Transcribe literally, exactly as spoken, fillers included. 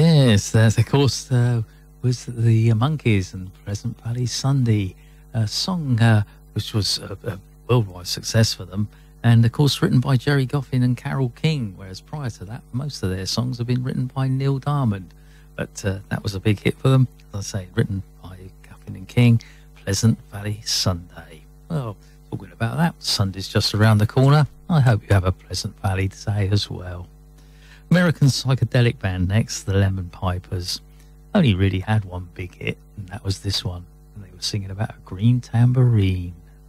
Yes, that's of course uh, was the Monkees and Pleasant Valley Sunday, a song uh, which was a, a worldwide success for them, and of course written by Jerry Goffin and Carole King, whereas prior to that most of their songs have been written by Neil Diamond. But uh, that was a big hit for them, as I say, written by Goffin and King, Pleasant Valley Sunday. Well, talking about that, Sunday's just around the corner. I hope you have a Pleasant Valley day as well. American psychedelic band next, the Lemon Pipers. Only really had one big hit, and that was this one. And they were singing about a green tambourine.